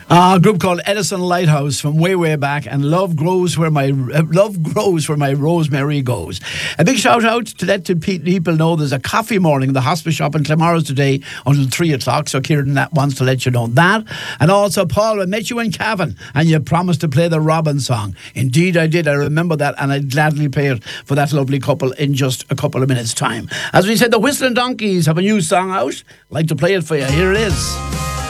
A group called Edison Lighthouse from way back, and love grows where my rosemary goes. A big shout out to let people know there's a coffee morning in the hospice shop in Clamorris today until 3 o'clock. So Kieran wants to let you know that. And also, Paul, I met you in Cavan and you promised to play the Robin song. Indeed, I did. I remember that, and I'd gladly play it for that lovely couple in just a couple of minutes' time. As we said, the Whistling Donkeys have a new song out. I'd like to play it for you. Here it is.